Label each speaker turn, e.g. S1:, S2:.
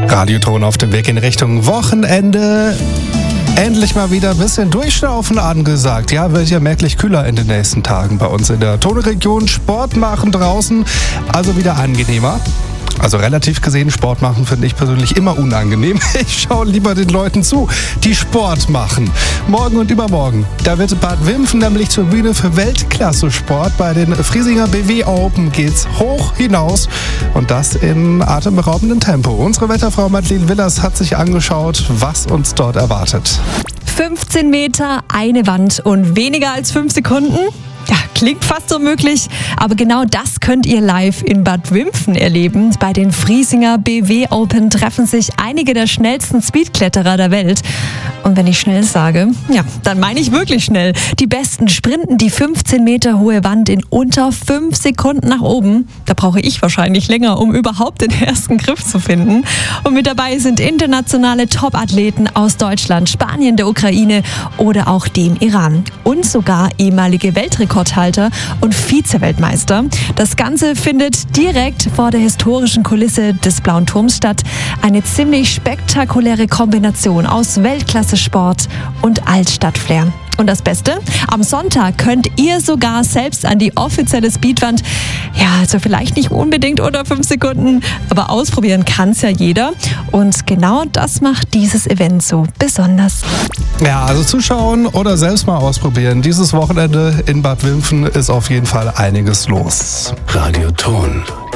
S1: Radioton auf dem Weg in Richtung Wochenende. Endlich mal wieder ein bisschen Durchschnaufen angesagt. Ja, wird ja merklich kühler in den nächsten Tagen bei uns in der Tonregion. Sport machen draußen, also wieder angenehmer. Also relativ gesehen, Sport machen finde ich persönlich immer unangenehm. Ich schaue lieber den Leuten zu, die Sport machen. Morgen und übermorgen, da wird Bad Wimpfen nämlich zur Bühne für Weltklasse-Sport. Bei den Friesinger BW Open geht's hoch hinaus und das in atemberaubendem Tempo. Unsere Wetterfrau Madeleine Willers hat sich angeschaut, was uns dort erwartet.
S2: 15 Meter, eine Wand und weniger als 5 Sekunden? Ja, klingt fast unmöglich, aber genau das könnt ihr live in Bad Wimpfen erleben. Bei den Friesinger BW Open treffen sich einige der schnellsten Speedkletterer der Welt. Und wenn ich schnell sage, ja, dann meine ich wirklich schnell. Die Besten sprinten die 15 Meter hohe Wand in unter 5 Sekunden nach oben. Da brauche ich wahrscheinlich länger, um überhaupt den ersten Griff zu finden. Und mit dabei sind internationale Top-Athleten aus Deutschland, Spanien, der Ukraine oder auch dem Iran. Und sogar ehemalige Weltrekordhalter und Vize-Weltmeister. Das Ganze findet direkt vor der historischen Kulisse des Blauen Turms statt. Eine ziemlich spektakuläre Kombination aus Weltklasse-Sport und Altstadt-Flair. Und das Beste, am Sonntag könnt ihr sogar selbst an die offizielle Speedwand, ja, also vielleicht nicht unbedingt unter 5 Sekunden, aber ausprobieren kann es ja jeder. Und genau das macht dieses Event so besonders.
S1: Ja, also zuschauen oder selbst mal ausprobieren. Dieses Wochenende in Bad Wimpfen ist auf jeden Fall einiges los.
S3: Radioton.